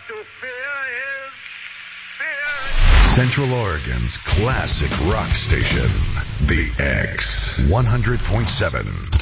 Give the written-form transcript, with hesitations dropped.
to fear is fear. Central Oregon's classic rock station, The X 100.7.